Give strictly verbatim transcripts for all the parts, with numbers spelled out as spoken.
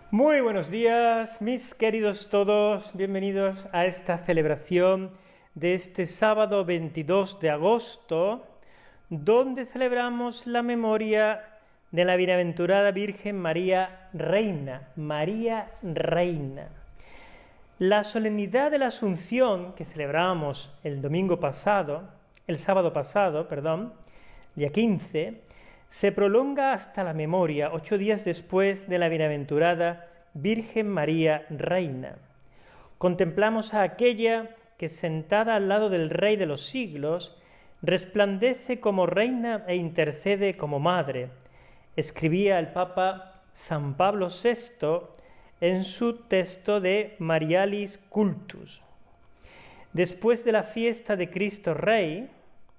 Muy buenos días, mis queridos todos, bienvenidos a esta celebración de este sábado veintidós de agosto, donde celebramos la memoria de la bienaventurada Virgen María Reina, María Reina. La solemnidad de la Asunción que celebramos el domingo pasado, el sábado pasado, perdón, día quince, se prolonga hasta la memoria, ocho días después de la bienaventurada Virgen María Reina. Contemplamos a aquella que, sentada al lado del Rey de los siglos, resplandece como reina e intercede como madre. Escribía el Papa San Pablo sexto en su texto de Marialis Cultus. Después de la fiesta de Cristo Rey,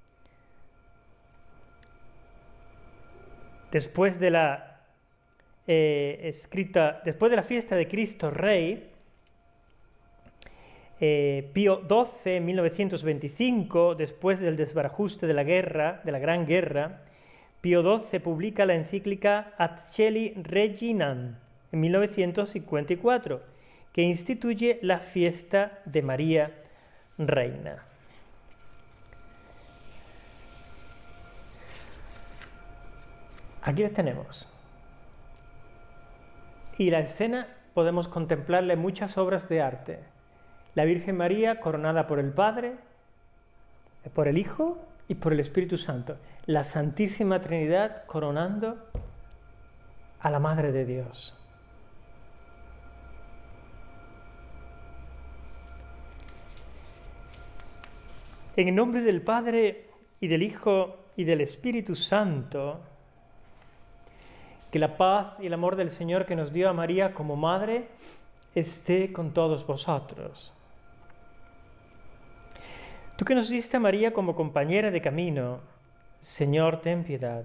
Después de la eh, escrita, después de la fiesta de Cristo Rey, eh, Pío doce, en mil novecientos veinticinco, después del desbarajuste de la guerra, de la Gran Guerra, Pío doce publica la encíclica Ad Caeli Reginam, en mil novecientos cincuenta y cuatro, que instituye la fiesta de María Reina. Aquí las tenemos. Y la escena podemos contemplarla en muchas obras de arte. La Virgen María coronada por el Padre, por el Hijo y por el Espíritu Santo. La Santísima Trinidad coronando a la Madre de Dios. En el nombre del Padre y del Hijo y del Espíritu Santo, que la paz y el amor del Señor que nos dio a María como Madre esté con todos vosotros. Tú que nos diste a María como compañera de camino, Señor, ten piedad.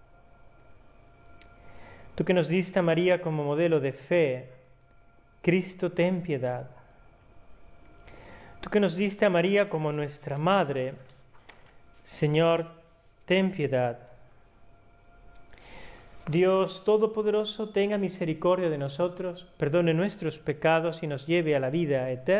Tú que nos diste a María como modelo de fe, Cristo, ten piedad. Tú que nos diste a María como nuestra Madre, Señor, ten piedad. Dios Todopoderoso, tenga misericordia de nosotros, perdone nuestros pecados y nos lleve a la vida eterna.